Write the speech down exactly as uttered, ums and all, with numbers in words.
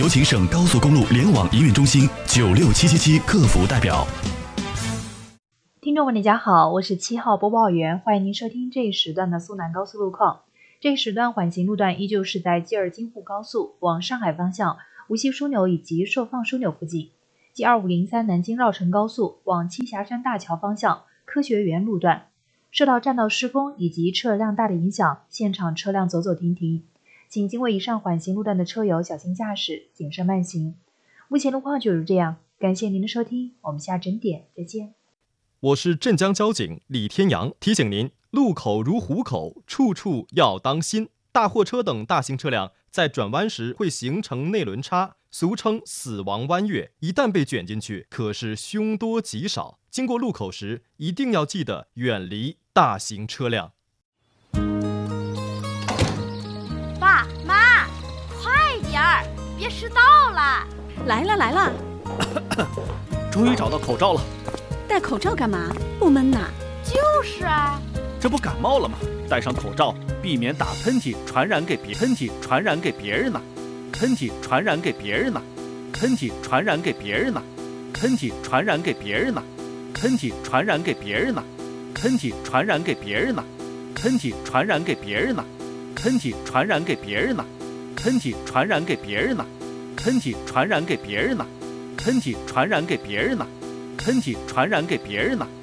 有请省高速公路联网营运中心九六七七七客服代表。 听众们大家好，我是七号播报员，欢迎您收听这一时段的苏南高速路况。这一时段缓行路段依旧是在吉尔京沪高速往上海方向无锡枢纽以及朔放枢纽附近， G 二五零三南京绕城高速往栖霞山大桥方向科学园路段，受到占道施工以及车辆大的影响，现场车辆走走停停，请经过以上缓行路段的车友小心驾驶，谨慎慢行。目前路况就如这样，感谢您的收听，我们下整点再见。 我是镇江交警李天阳，提醒您，路口如虎口，处处要当心。大货车等大型车辆在转弯时会形成内轮差，俗称死亡弯月，一旦被卷进去，可是凶多吉少。经过路口时，一定要记得远离大型车辆。 爸妈，快点儿，别迟到了！ 来了来了， 终于找到口罩了。 戴口罩干嘛？不闷呐？ 就是啊， 这不感冒了吗？戴上口罩，避免打喷嚏传染给别喷嚏传染给别人呢。喷嚏传染给别人呢。喷嚏传染给别人呢。喷嚏传染给别人呢。喷嚏传染给别人呢。喷嚏传染给别人呢。喷嚏传染给别人呢。喷嚏传染给别人呢。喷嚏传染给别人呢。喷嚏传染给别人呢。喷嚏传染给别人呢。喷嚏传染给别人呢。